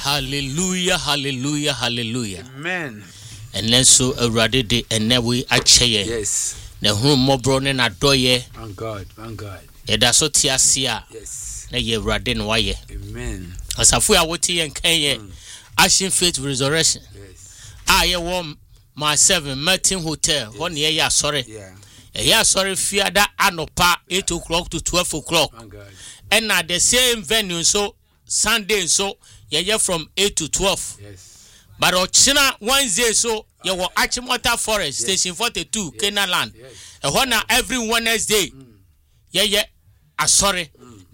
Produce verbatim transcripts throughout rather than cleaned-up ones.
Hallelujah, hallelujah, hallelujah. Amen. And then so already de and then we achaye. Yes. The home more brown and adoye. Thank God, thank God. That's what Tiasia. Yes. Na ye radin waye. Amen. As a few awoti and kanye. Ashin faith resurrection. Yes. Ah, ye warm my seven Martin Hotel. One year, yeah, sorry. Yeah. Yeah, sorry, fear that anopa eight o'clock to twelve o'clock. Thank God. And at the same venue, so Sunday, so yeah, yeah, from eight to twelve. Yes. But Ochina Wednesday, so you were Achimota Forest, Yes. Station forty-two, yes. Canaan Land. Yes. And one every Wednesday, mm. yeah, yeah, ah, sorry.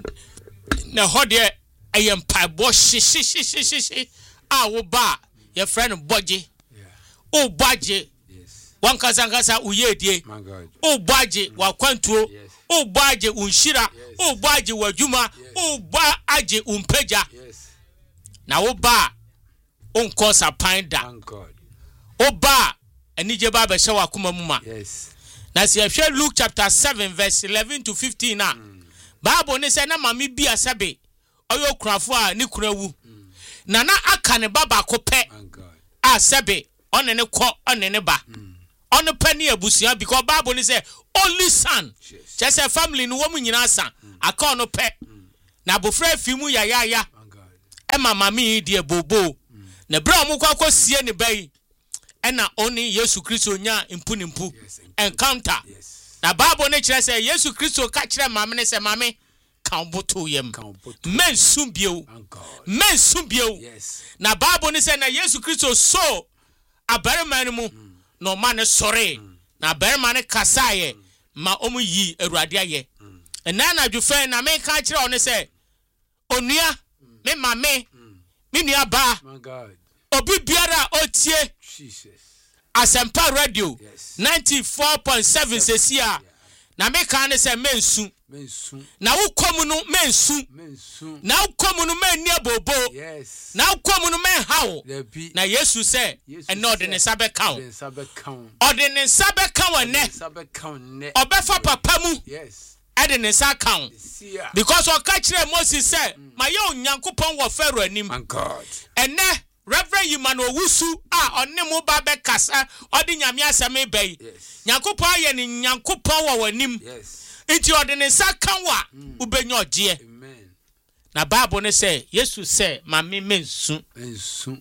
Mm. Now, how there I am pie bosh, shi, shi, shi, shi, shi, shi. Ah, wo ba, your friend Bodgy. Yeah. Oh, Bodgy. Yes. One Kazangasa Uyedi. My God. Oh, Bodgy, wa Quanto. Yes. Oh, Bodgy, Unshira. Yes. Oh, Bodgy, Wajuma. Yes. Oh, Ba Aje, Umpeja. Yes. Now, oh, ba, on course a pine da. Thank God. Oh, ba, and Nije Baba Shawa Kumamuma. Yes. Now, see, if you Luke chapter seven, verse eleven to fifteen, now, Bible ne say na mami bi asabe, oyo krafo a ni kurewu. Na na aka ne baba ko pe. Thank God. Asabe, one ne ko, one ne ba. On the penny abusia because Bible ne say only son. Just a family no woman nyina san. Aka no pe. Na bofra fimu ya ya ya. Thank God. E mama mi die bobo. Na bra mu kwa sie ne bai. E na oni Yesu Kristo nya impu ne impu. Encounter. Yes. Na Bible ne kire say Yesu Kristo ka kire mama ne say mama kan boto yem. Men sumbio. Men sumbio. Yes. Na Bible ne say na Yesu Kristo so abarema ne mu no man sorry. Na abarema ne kasaye ma omu yi awurade aye. Ena na dwufe na me ka kire one say onua me mame me nua ba. My God. Obi biara otie Jesus. Asempa Radio Yes. ninety-four point seven sesia. Yeah. Na me kan ne say mensu. Mensu. Na wo komu no mensu. Mensu. Na wo komu no men nia bobo. Yes. Na wo komu no men hawo. Lebi. Na Yesu say eno ode ne sabe kan. Ode sabe kan. Ode ne sabe kan wone. Sabe kan ne. Obefa papa mu. Yes. Ede ne sa kan. Because o ka kire Moses say ma ye onyankopon wo Pharaoh anim. My God. Ene Reverend Emmanuel Wusu a onne mo ba be kasa odi nyame aseme bai. Yes. Nyankopon aye ne nyankopon wo wanim. Yes. Inti ode ne sa kan wa ubenyo oje. Amen. Na Bible ne say Yesu say mami mensu. Mensu.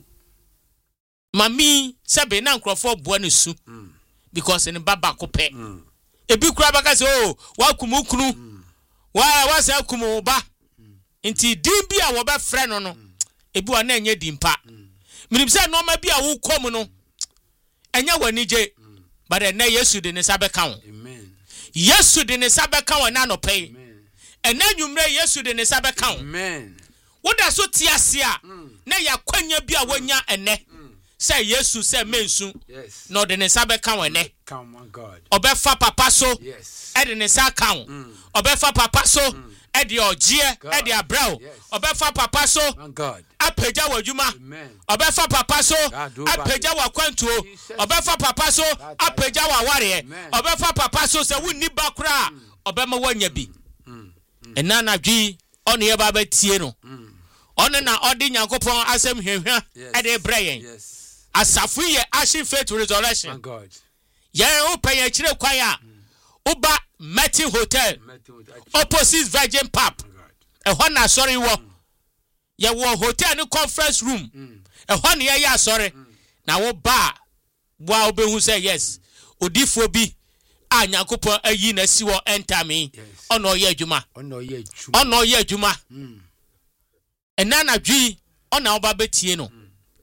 Mami sabe na nkrofo boa ne su. Mm. Because in baba ko pe. Mm. Ebi kura baka say oh wa kumu kunu. Mm. Wa wa say kumu ba. Mm. Inti din bi a wo be frɛ no no. Ebi wa na enye dimpa. Minim say no ma bi a wo kom no. Enya wani je. But na Yesu de ne sabe kan. Amen. Yesu de ne sabe kan wa na no pay. Amen. Ena nwumre Yesu de ne sabe kan. Amen. Woda so tiase a na ya kwanya bi a wonya ene. Say Yesu say mensu. Yes. No de ne sabe kan wa ene. Come on God. Obefa papa so. Yes. E de ne sa kan. Obefa papa so. E de ogie, e de abrao. Obefa papa so. God. Apeja wadwuma. Amen. Obefa papa so. Apeja wa kwantuo. Obefa papa so. Apeja wa ware. Obefa papa so se wonni bakura. Obema wanya bi. Ena na dwi ono ye ba betie no. Ono na odi Nyankopon asem hwehwa e de brayen. Yes. Asafu ye Ashin Faith Resurrection. My God. Ye o peye kire kwan a. Uba Martin Hotel. Opposite Virgin Pub. Ehọ na sorry wo. Ye wo hotel ni conference room. Ehọ na ye ya sorry. Na wo ba wa obehu say yes. Odifo bi a Nyankopon ayi na si wo enter me. Ono ye adwuma. Ono ye adwuma. Ono ye adwuma. Ena na dwi ona oba betie no.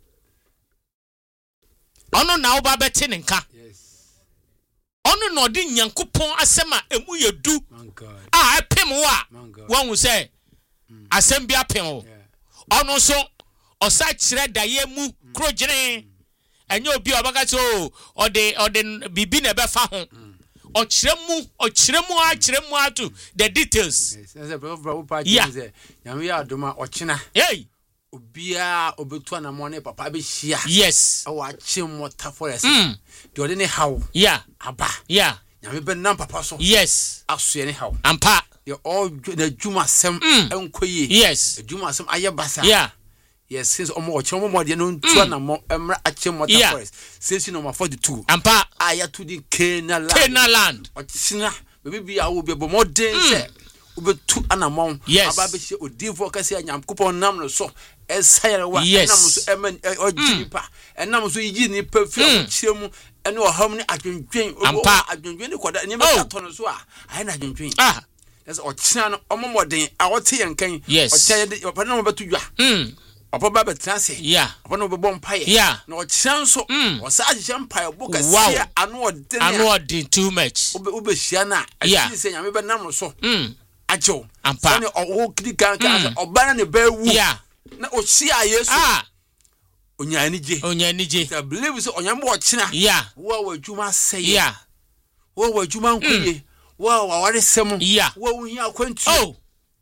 Ono na oba beti ne nka. Ono no di Nyankopon asema emu yedu. Ah epem wo a won say asem bia pem wo. Ono so osa kire daye mu krojene. Enye obi obaka so ode ode bibi na be fa ho. O kire mu o kire mu a kire mu atu the details. Yeah. Nyame ya adoma ochina. Hey. Obia obetu na mo ne papa be hia. Yes. O wa chim water forest. Mm. De ode ne hawo. Yeah. Aba. Yeah. Nyame be nam papa so. Yes. Aso ne hawo. Ampa. Ye all the juma sem enkoye. Yes. Juma sem aye basa. Yeah. yes since omo o chemo mo de no ntua na mo emra ache mo ta forest station number forty-two ampa aya to the Canaan land Canaan land o china be bi a wo be mo den se obetu anamon aba be hye odifo kase anyamkopon nam no so esayere wa nam so emen ojipa enam so yi ni pa fi a chiemu ene oham ni adwendwen adwendwen ni koda ni meta tono so a aye na adwendwen ah yes o china no omomoden a wote yenkan o chede o pa na mo betu dwa mm opa ba betrase yeah opa no be bom paye yeah na o china so o sa agye mpaye bo kase anu odin anu odin too much ube hia na ati se nyame be nam so mm ajo ampa so o kidi kan kan obana ne ba wu yeah na o hia yesu ah onyani je onyani je I believe so onyam bo china yeah wo wa dwuma sey yeah wo wa dwuma nkoye wo wa ware sem yeah wo wu hia kwantu oh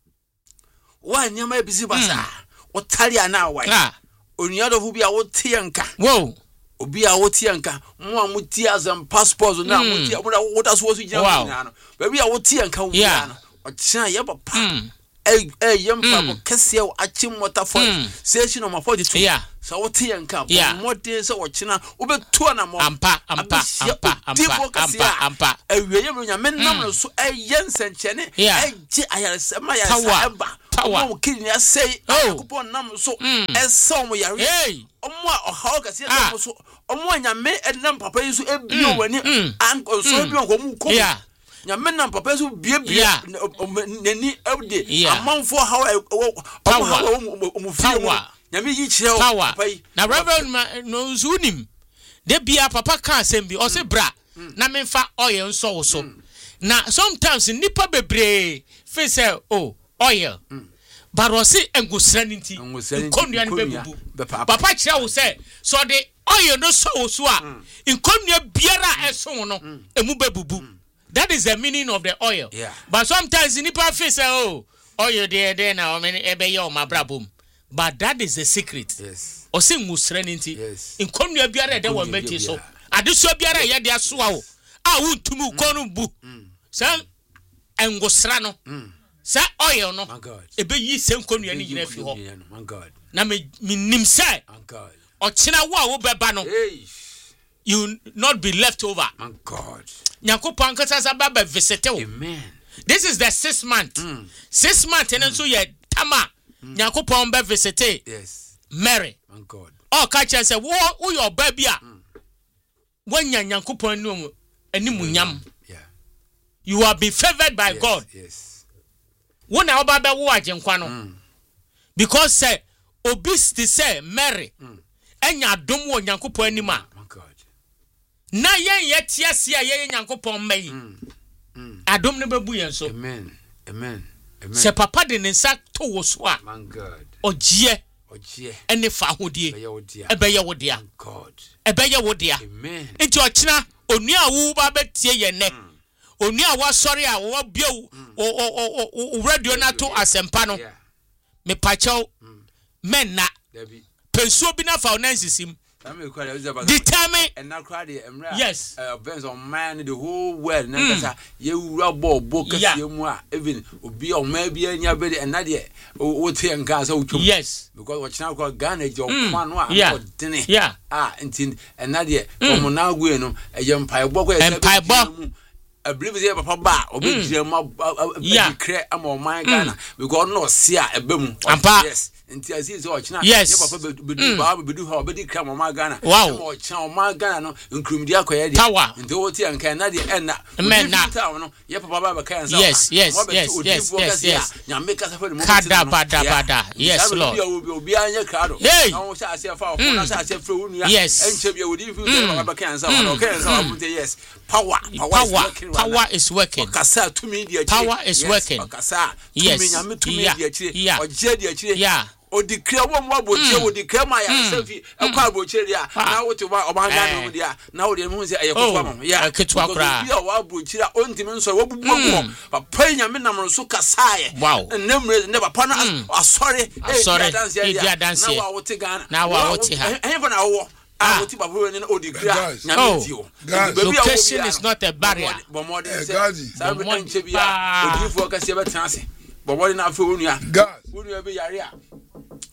wa nyama ebisi basa o tari ana wa ah onyado fu bia wo tianka wo obi a wo tianka mo a mo ti azam passports na mo ti mo da wo da so so jina na no ba bia wo tianka wo bia no o china ye ba pa eh eh yem pa bo kase o achi mota for station number forty-two yeah so wo tianka mo de se o china wo be tu na mo ampa ampa ampa ampa ampa ewie ye nya men nam no so eh yensenchene eh ji ayare se ma ya sa eba mo kini asay akupon nam so eh so mo yare omo a ohaw kase e so omo anyame enam papa yisu ebio wani anko so ebio ko mu ko nyame nam papa yisu biebia nani ebde amanfo haw omo fie mo nyame yi kire o papa yi na reverend no zunim de bia papa ka asem bi o se bra na memfa oil nso wo so na sometimes nipa bebre fe say oh oil barosi engusrani nti nkonnua ne bebubu papa kire wo say so de oil no so wo so a nkonnua biara eso no emu bebubu that is the meaning of the oil yeah. But sometimes nipa fe say oh oil there there na o me ebe ye o mabrabom but that is the secret yes o say ngusrani nti nkonnua biara de wo meti so adeso biara ye de aso a wo a wuntumu konu bu say engusra no sa oil no ebe yi se nkonnua ni nyina fi ho na me nim say o china wo a wo beba no you not be left over my god nyankopon kasa baba visit you amen this is the sixth month mm. six month and so ye tama nyankopon be visit yes Mary my god oh ka che say wo wo your baby a wanya nyankopon no animunyam yeah you are be favored by yes, God yes wona oba be wo agenkwa no because say obesity say Mary enya dom wo nyankopon anima na yen yetiase a yen nyankopon mai adom ne bebu yen so amen amen amen se papa de ne nsa to wo so a my god ogie ogie ene fa hodie ebeye wodia god ebeye wodia amen enti ochina onu a wo ba betie ye ne onu a wa sori a wo bia o radio na to asempa no me pacho men na pensuo bi na finances sim determine and now cry the yes uh events on man the whole world na kasa ye wura bo bo kase mu a even obi o ma bia nya be and na de o te nka sa utwom yes because what china call Ghana je o kwa no a o dene yeah ah ntin and na de o na gwe no e ye mpai bo kwa e mpai bo I believe say papa ba obi jire ma e kre am o man Ghana because no see a ebem yes nti asi so ochina ye papa bedu ba bedu ha obedi kra mama Ghana mo ochina o ma Ghana no nkrumdi akoye de nti wo ti anka na de enna menna no ye papa ba ba kan sa yes yes yes yes yes yes nyame kasa fa de mo kada bada bada yes lord obi anya kra do na wo sha ase fa o na sha ase fra wo nua enche bia wodi fi papa ba kan sa wo kan sa wo te yes power power power is working kasa to me dia power is working kasa to me nyame to me dia chire oje dia chire yeah odi kre wo mo aboche odi kre ma ya selfie ekwa aboche dia na wo te ba o ma ga no dia na wo de mu se ayekwa ma ya ketwa kra bia wo aboche a ontimi nso wo bubu mo papa nyame nam so kasaye nemre ne papa no asori e dia dance na wo te Ghana na wo te ha enfa na wo ah oti babo ni odi kra nyame ti o location is not a barrier bo mo de se sabe enche bia odi fo ka se be tanse bo mo de na afa onua onua be yare a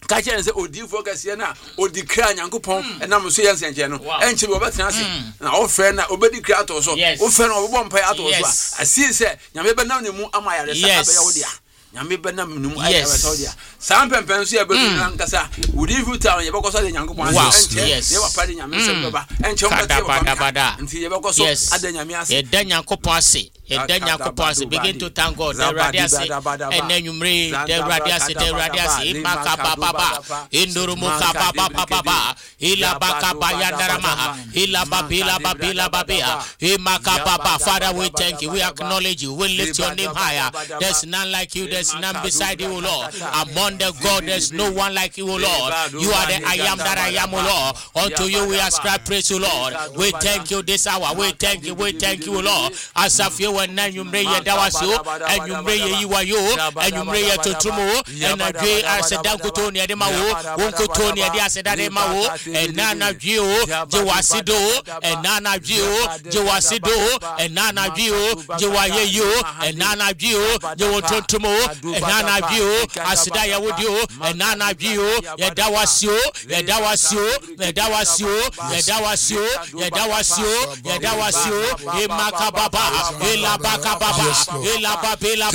catch and say, oh, do you focus here now? Or declare Yankupon and I'm saying, and General, and she will be and our friend, obey creators, or friend of one pay out. I see, say, Yameba Namu, am I? Yes. Yami benam num I told ya. Some pensi e be nkasa. Would you tell you because the Yankupon and they were partying Yamisa and Chomba and see you because Adanyamias. A Danyankopon say, a Danyankopon begin to thank God, the Radiasi, and then you mray the Radiasi, the Radiasi, Maka Baba, Indurumuka Baba Baba, Ila Baka Bayandarama, Ila Babila Babila Babia, Imaka Baba. Father, we thank you, we acknowledge you, we lift your name higher. There's none like you, there's none beside you, O Lord. Among the God, there's no one like you, O Lord. You are the I am that I am, O Lord. Unto you we ascribe praise, O Lord. We thank you this hour. We thank you, we thank you, O Lord. As of you and then you may that was you, and you may you are you, and you may to tomorrow, and a day I said, Dankotonia de Mao, Unkotonia de Asedade Mao, and Nana Gio, Jawasido, and Nana Gio, Jawasido, and Nana Gio, Jawaye, and Nana Gio, Jawotomo, and Nana Gio, Asidaya would you, and Nana Gio, Yadawasio, Yadawasio, Yadawasio, Yadawasio, Yadawasio, Yadawasio, Emakababa, Elabakababa, Elababela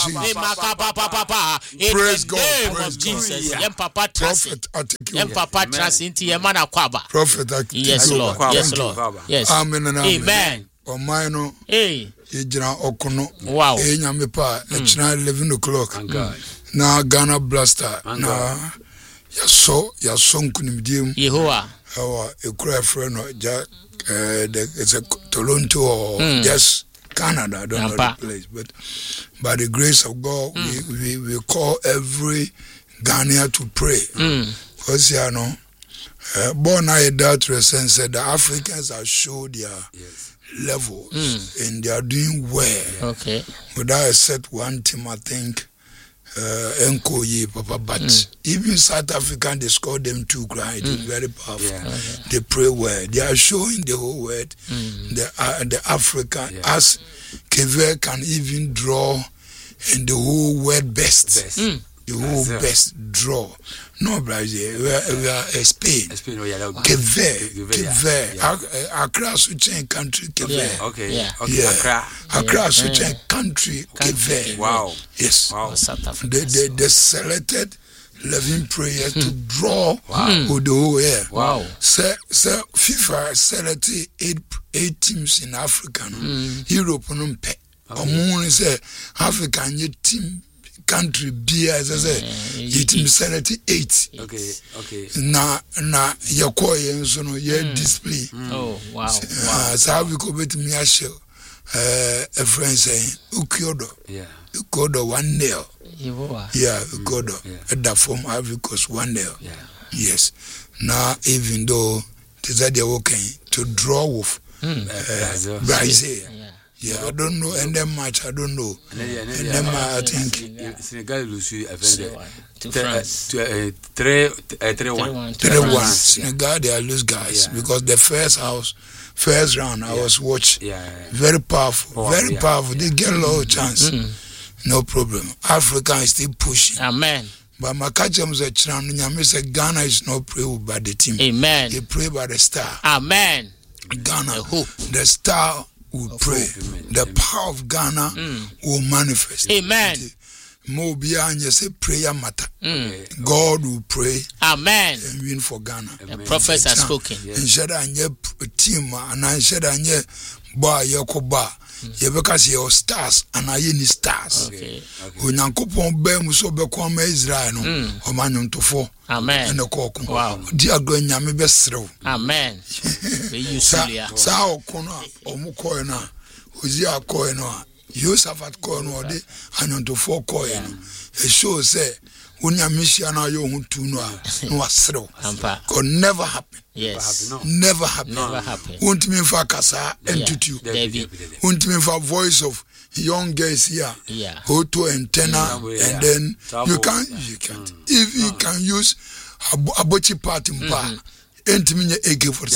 Emakababa, in the name of Jesus. Yem Papa Trust, Yem Papa Trust into Yamana Kwaba. Prophet, yes, Lord, yes, Lord, yes. Amen and amen. Omino, hey, Ejina Okono, wow, Enyamipa, Echina eleven o'clock. Na Ghana Blaster, na Yaso, Yason Kunimdium, Yehoah, our a cry friend or Jack, it's a Toronto or just Canada, I don't know the place, but by the grace of God, we, we, we call every Ghanaian to pray. Because, you know, uh, born I doubt and said the Africans have showed their yes. levels mm. and they are doing well. Okay. Without except one team, I think, Enko Ye Papa, but mm. even South African, they scored them two grand. It was very powerful. Yeah. Okay. They pray well. They are showing the whole world, mm. the uh, the African, yeah. as Keve can even draw in the whole world best. best. Mm. The whole Brazil. Best draw. No, Brazil. We are, we are uh, Spain. Spain. Oh, yeah, Keve. Keve. Accra Suchen country. Keve. Yeah. Okay. Yeah. Okay. Yeah. Accra. Accra yeah. Suchen yeah. country. Keve. Wow. Yes. Wow. They, they, they selected eleven players to draw wow. with the whole year. Wow. So, so FIFA selected eight, eight teams in Africa. Mm. Europe. No, okay. Omun say African team. Country B as I say, it is seventy eight. Okay, okay. Na na yakoye so no ye display. Oh wow. Uh, wow. So how we go bet me a show. Uh, a friend saying Ukyodo. Yeah. Ukyodo one nil. Yehoah. Yeah, Ukyodo. At that form Ivory Coast one nil. Yeah. Yes. Now even though they are working to draw with mm. uh, Brazil. Yeah. Yeah, I don't know, and then much I don't know. And then I think Senegal lose you to France. Three, three, one, three, one. Senegal they are lose guys because the first house, first round I was watching. Very powerful, very powerful. They get a lot of chance. No problem. Africa is still pushing. Amen. But my catch was a channel. Nyame Ghana is not pray by the team. Amen. They pray by the star. Amen. Ghana, the star. Will pray. The power of Ghana mm. will manifest. Amen. More beyond you say prayer matter. Mm. God will pray. Amen. And win for Ghana. The prophets are spoken. And said I team and I said I boy Yakoba. You because your stars and I any stars. Okay. When Yankopon Bem so be come Israel no o manum to four. Amen. And the cock. Wow. Dear go nyame besrew. Amen. We use Syria. Sa okona omu koy na. Ozia koy no. Yosafat koy no de anyon to four koy no. E show say when nyame na yo hu tu no no wasrew. Could never happen. Yes. Never happen. Never happen. Won't mean for Kasa entity. Won't mean for voice of young guys here. Yeah. Go to antenna and then you can you can't. If you can use a bochi party mpa, ain't mean a give for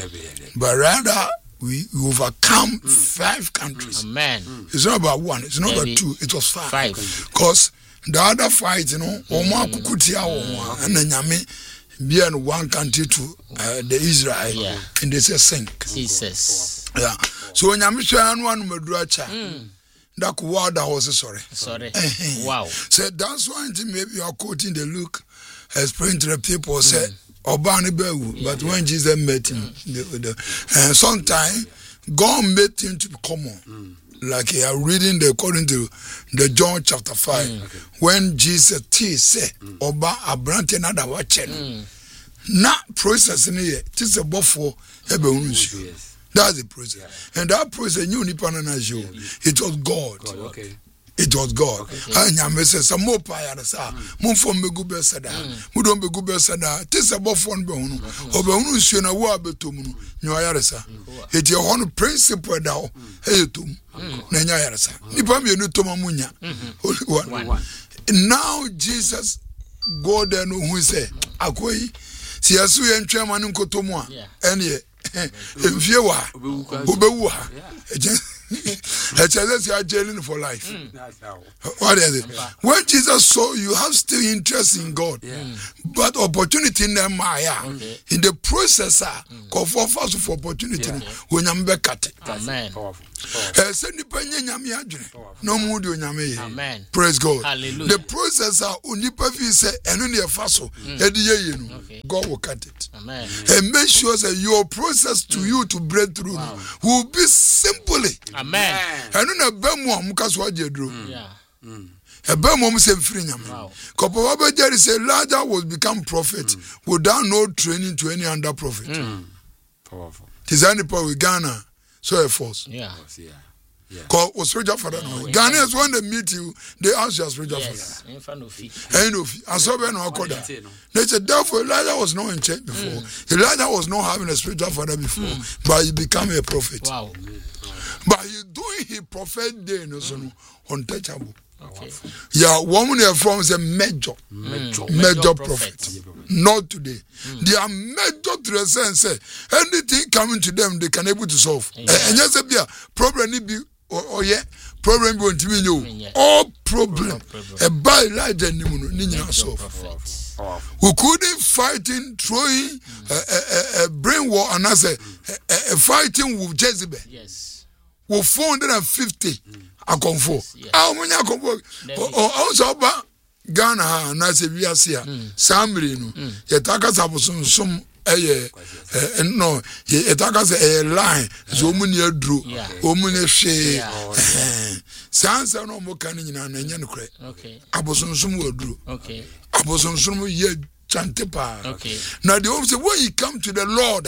but rather we overcome five countries. Amen. It's not about one, it's not about two, it was five. Five. Because the other fight you know omo akukutia omo and nyame be in one country to uh, the Israel yeah. and they say sink Jesus yeah so nyame hwa anu anu madura cha that word that was sorry sorry wow so that's why maybe you are quoting the Luke explain to the people mm. say Obani Bewu, yeah, but yeah. when Jesus met him, mm. the, the, and sometimes God made him to be common. Mm. Like you are reading the according to the John chapter five, mm. okay. when Jesus said, mm. Oba Abrante nada watching. Na process in here, it is a buffalo. Yes. That's the process. Yeah. And that process, you need to yeah. It was God. God okay. It was God. I nyame say some more paya sa. Mo fom begu be sada. Mo don begu be sada. Tis about fon be hunu. Obe hunu nsuo na wo abetom no. Nyo ayaresa. It ye hono principle da ho. Eyetom. Na nya ayaresa. Nipa me nu tom amunya. Holy one. Now Jesus go there no hu say akoyi. Si asu ye ntwa manu nkotom a. Ene Enfie wa obewu ha H are jailing for life. Mm. What is it? Okay. When Jesus saw you have still interest in God, yeah. but opportunity in them okay. in the process, call for first for opportunity when I'm back at it. Amen. Amen. Praise God. Hallelujah. The process are say and only a faso. God will cut it. Amen. And make sure that your process to mm. you to break through wow. will be simply. Amen. And on a bemo mukaswa jedru. Yeah. A bemo say free nyam. Kopo Jerry say Elijah was become prophet mm. without no training to any other prophet. Mm. Powerful. Tizani pa we Ghana so a force. Yeah. Yeah. Yeah. Call was spiritual father. No. Ghanaians when they meet you, they ask you as spiritual yes. father. In front of you. And of you. And so when I call that. They said therefore Elijah was not in church before. Mm. Elijah was not having a spiritual father before, mm. but he became a prophet. Wow. But he doing his prophet day no so mm. untouchable. Okay. Yeah, woman here from is a major, mm. major, major, major prophet. prophet. Not today. Mm. They are major to the sense anything coming to them they can able to solve. Yeah. And yes, be a problem need be or yeah, problem going to be you. All problem. A by Elijah ni ni solve. We couldn't fighting throwing a, a, a brain war and as a, a, a fighting with Jezebel. Yes. With four hundred fifty. Mm. I come for. How many I come for? Also, Ghana, Nasa Viasia, Samri, Yatakas Abosum, some a no, Yatakas a line, Zomunia drew, Omunia she, Sansa no more canning and Yan crack. Okay. Abosum some will drew. Okay. Abosum some ye chantepa. Okay. Now the officer, when you come to the Lord,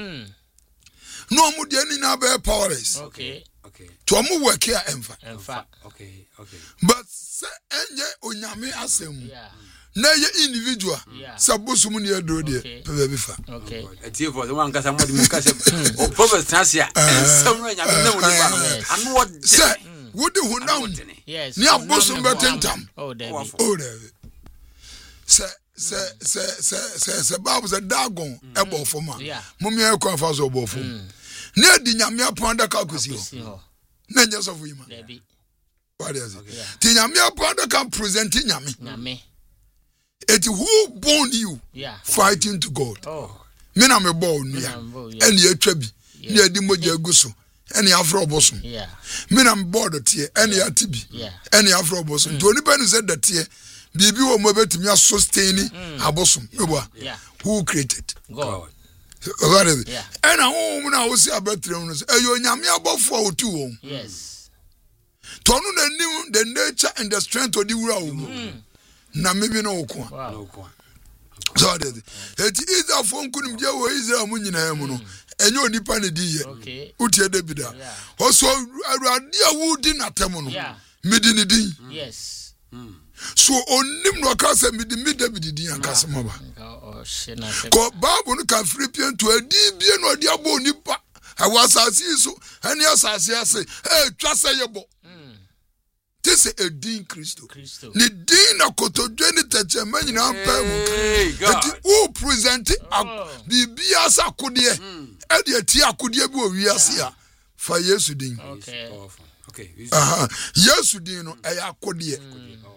no more than in our powers. Okay. Okay. To amu work here enfa. Enfa. Okay, okay. But say enye onyame asem. Yeah. Na ye individual. Yeah. Sabosu mu ne adro de. Pe fa. Okay. Etie for the one kasa mo di mu kasa. O prophet transia. Ensem no nyame na mo di ba. Anu wo say wo di hunam. Yes. Ni abosu betentam. Oh there. Oh there. Say say say say say Bible say dagon ebo foma. Mo me e kwa fa so obo fom. Na di nyame apanda ka kusi ho. Na nya so fuima. Debi. What is it? Ti nyame apanda can present nyame. Nyame. It who born you? Yeah. Fighting to God. Oh. Me na me born ya. Eni atwa bi. Na edi moja guso. Eni afro bosom. Yeah. Me na me born tie. Eni atibi. Yeah. Eni afro bosom. To oni ben said that tie. Bibi wo mo betimi sustain abosom. Yeah. Who created? God. What is it? Yeah. And I home now see a better one. You nyame abofo o tu won. Yes. To no na nim the nature and the strength of the world. Na maybe no ko. No ko. So that is it. It is a phone kunim je wo Israel mu nyina mu no. Enyo nipa ne di ye. Okay. Utie David a. Also awurade a wudi natem no. Yeah. Medi ne din. Yes. Mm. So onim no ka se medi me David din akase maba. Ko Bible no can Philippians to a di bie no di abo nipa. Awasasi so ani asasi ase. Eh twa se yebo. This is a din Christo. Ni din na kotodwe ni teche menyi na ampa mu. Eti who present bibia asa kodie. E de ti akodie bi o wiase a fa Yesu din. Okay. Okay. Aha. Yesu din no e akodie.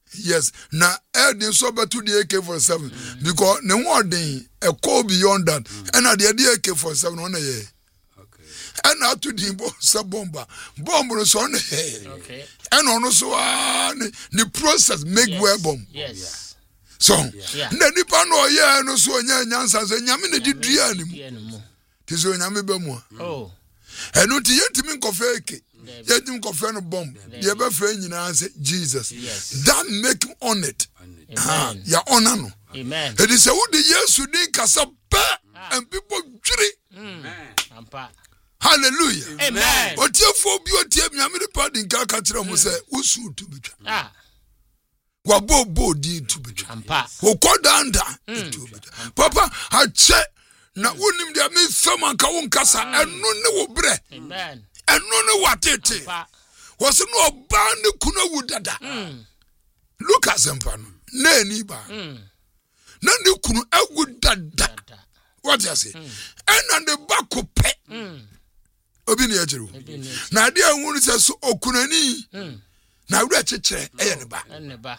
Yes. Now, Eddie so to the A K forty-seven mm. because the one thing a call beyond that, mm. and at the A K forty-seven on the year. Okay. And now to the bomb, bomber, bomber is on the head. Okay. And also uh, the process make yes. well bomb. Yes. So, yeah. The Nippon or yeah, no so nya nyansa so nyame de dua animu. Tiso nyame be mu. Oh. Enu ti yentimi nkofeke. Yentimi nkofeke no bomb. Ye be fra nyina say Jesus. Yes. That make him on it. Ah, ya honor no. Amen. It is who the Yesu din kasa ba and people jiri. Amen. Ampa. Hallelujah. Amen. Otiefo bi otie nyame de pardon ka ka kire mo say usu tu bitwa. Ah. Wa bo bo di tu bitwa. Ampa. Wo kodanda tu bitwa. Papa ha che na wonim dia me fama ka won kasa enu ne wo bre. Amen. Enu ne watete. Wo se no oba ne kuna wu dada. Look at Zempano. Ne ni ba. Na ne kunu awu dada. What you say? And the back of pet. Obi ni ejiru. Na dia nwunu se so okunani. Na wura chechere eye ne ba. Ne ba.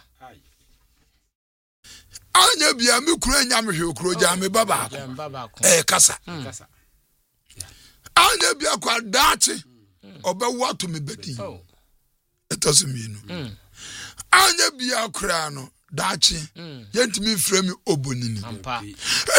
Anya bia me kuru anya me hwe okuro ja me baba. Eh kasa. Kasa. Anya bia kwa dachi. Obewu ato me bedi. Etoso mi nu. Anya bia kura no dachi. Yentimi frame obonini.